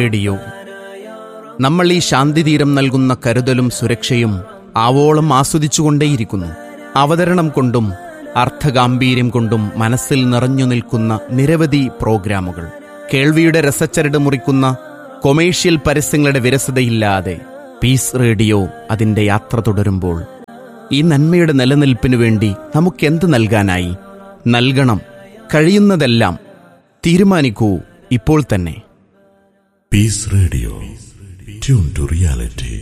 Radio. നമ്മൾ ഈ ശാന്തിതീരം നൽകുന്ന കരുതലും സുരക്ഷയും ആവോളം ആസ്വദിച്ചുകൊണ്ടേയിരിക്കുന്നു. അവതരണം കൊണ്ടും അർത്ഥഗാംഭീര്യം കൊണ്ടും മനസ്സിൽ നിറഞ്ഞു നിൽക്കുന്ന നിരവധി പ്രോഗ്രാമുകൾ, കേൾവിയുടെ രസച്ചരട് മുറിക്കുന്ന കൊമേഴ്ഷ്യൽ പരസ്യങ്ങളുടെ വിരസതയില്ലാതെ പീസ് റേഡിയോ അതിൻ്റെ യാത്ര തുടരുമ്പോൾ ഈ നന്മയുടെ നിലനിൽപ്പിനു വേണ്ടി നമുക്കെന്ത് നൽകാനായി? നൽകണം, കഴിയുന്നതെല്ലാം. തീരുമാനിക്കൂ ഇപ്പോൾ തന്നെ. Piece radio, tune to reality.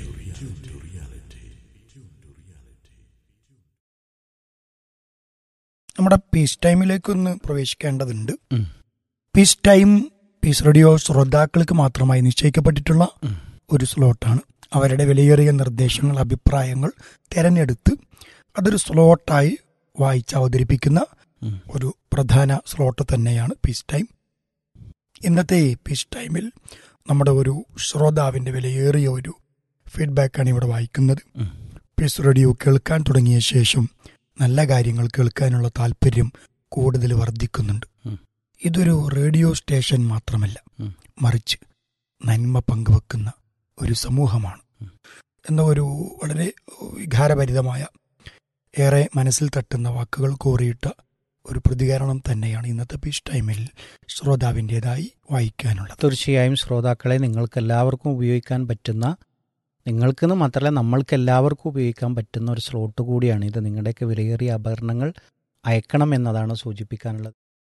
നമ്മുടെ piece ടൈമിലേക്കൊന്ന് പ്രവേശിക്കേണ്ടതുണ്ട്. Piece time piece radio ശ്രോതാക്കൾക്ക് മാത്രമായി നിശ്ചയിക്കപ്പെട്ടിട്ടുള്ള ഒരു സ്ലോട്ടാണ്. അവരുടെ വിലയേറിയ നിർദ്ദേശങ്ങൾ, അഭിപ്രായങ്ങൾ തിരഞ്ഞെടുത്ത് അതൊരു സ്ലോട്ടായി വായിച്ച് അവതരിപ്പിക്കുന്ന ഒരു പ്രധാന സ്ലോട്ട് തന്നെയാണ് പീസ് ടൈം. ഇന്നത്തെ പീസ് ടൈമിൽ നമ്മുടെ ഒരു ശ്രോതാവിൻ്റെ വിലയേറിയ ഒരു ഫീഡ്ബാക്കാണ് ഇവിടെ വായിക്കുന്നത്. പീസ് റേഡിയോ കേൾക്കാൻ തുടങ്ങിയ ശേഷം നല്ല കാര്യങ്ങൾ കേൾക്കാനുള്ള താല്പര്യം കൂടുതൽ വർദ്ധിക്കുന്നുണ്ട്. ഇതൊരു റേഡിയോ സ്റ്റേഷൻ മാത്രമല്ല, മറിച്ച് നന്മ പങ്കുവെക്കുന്ന ഒരു സമൂഹമാണ് എന്ന ഒരു വളരെ വികാരഭരിതമായ, ഏറെ മനസ്സിൽ തട്ടുന്ന വാക്കുകൾ കോറിയിട്ട ഒരു പ്രതികരണം തന്നെയാണ് ഇന്നത്തെ പീസ് ടൈമിൽ ശ്രോതാവിൻ്റെതായി വായിക്കാനുള്ളത്. തീർച്ചയായും ശ്രോതാക്കളെ, നിങ്ങൾക്കെല്ലാവർക്കും ഉപയോഗിക്കാൻ പറ്റുന്ന, നിങ്ങൾക്കെന്ന് മാത്രമല്ല നമ്മൾക്കെല്ലാവർക്കും ഉപയോഗിക്കാൻ പറ്റുന്ന ഒരു സ്ലോട്ട് കൂടിയാണ് ഇത്. നിങ്ങളുടെയൊക്കെ വിലയേറിയ ആഭരണങ്ങൾ അയക്കണം എന്നതാണ് സൂചിപ്പിക്കാനുള്ളത്.